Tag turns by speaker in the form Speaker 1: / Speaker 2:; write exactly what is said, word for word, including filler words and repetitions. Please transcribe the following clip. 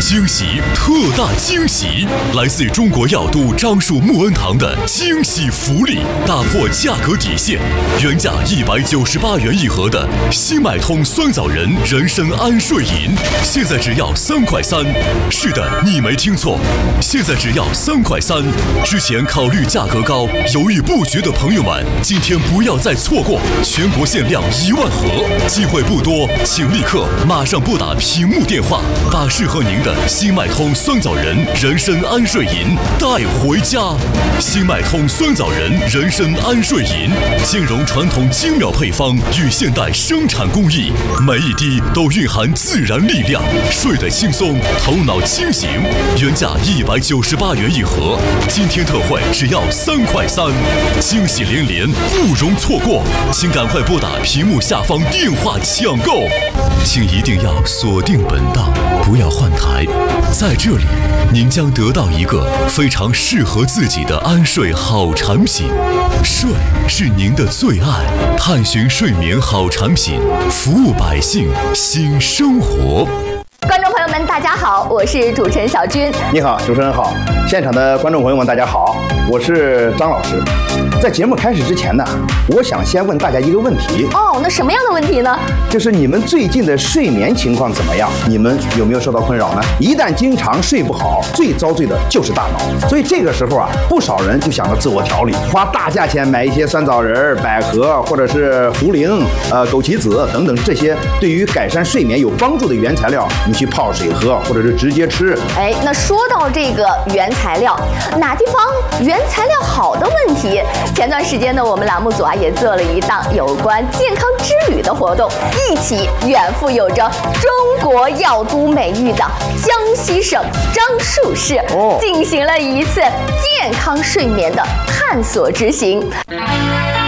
Speaker 1: 惊喜，特大惊喜！来自中国药都樟树木恩堂的惊喜福利，打破价格底线，原价一百九十八元一盒的新脉通酸枣仁人参安睡饮，现在只要三块三。是的，你没听错，现在只要三块三。之前考虑价格高，犹豫不决的朋友们，今天不要再错过，全国限量一万盒，机会不多，请立刻马上拨打屏幕电话，把适合您的新脉通酸枣仁人参安睡饮带回家。新脉通酸枣仁人参安睡饮兼容传统精妙配方与现代生产工艺，每一滴都蕴含自然力量，睡得轻松，头脑清醒。原价一百九十八元一盒，今天特惠只要三块三，惊喜连连，不容错过，请赶快拨打屏幕下方电话抢购。请一定要锁定本档，不要换台，在这里您将得到一个非常适合自己的安睡好产品。睡是您的最爱，探寻睡眠好产品，服务百姓新生活。
Speaker 2: 观众朋友们，大家好，我是主持人小军。
Speaker 3: 你好，主持人好，现场的观众朋友们，大家好，我是张老师。在节目开始之前呢，我想先问大家一个问题。
Speaker 2: 哦，那什么样的问题呢？
Speaker 3: 就是你们最近的睡眠情况怎么样？你们有没有受到困扰呢？一旦经常睡不好，最遭罪的就是大脑。所以这个时候啊，不少人就想着自我调理，花大价钱买一些酸枣仁、百合或者是茯苓、呃枸杞子等等这些对于改善睡眠有帮助的原材料，你去泡水喝，或者是直接吃。
Speaker 2: 哎，那说到这个原材料，哪地方原材料好的问题，前段时间呢，我们栏目组啊也做了一档有关健康之旅的活动，一起远赴有着中国药都美誉的江西省樟树市，
Speaker 3: 哦，
Speaker 2: 进行了一次健康睡眠的探索之行。